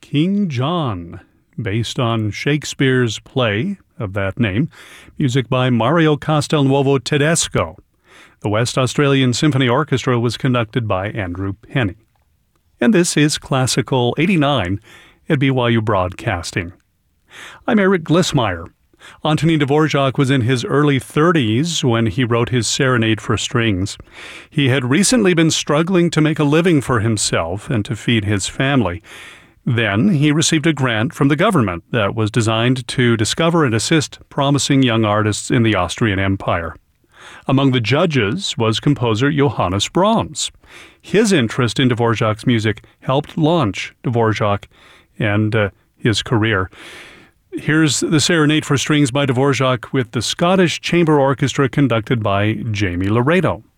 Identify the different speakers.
Speaker 1: King John, based on Shakespeare's play of that name, music by Mario Castelnuovo Tedesco. The West Australian Symphony Orchestra was conducted by Andrew Penny. And this is Classical 89 at BYU Broadcasting. I'm Eric Glissmeyer. Antonin Dvorak was in his early 30s when he wrote his Serenade for Strings. He had recently been struggling to make a living for himself and to feed his family. Then he received a grant from the government that was designed to discover and assist promising young artists in the Austrian Empire. Among the judges was composer Johannes Brahms. His interest in Dvorak's music helped launch Dvorak and his career. Here's the Serenade for Strings by Dvorak with the Scottish Chamber Orchestra conducted by Jamie Laredo.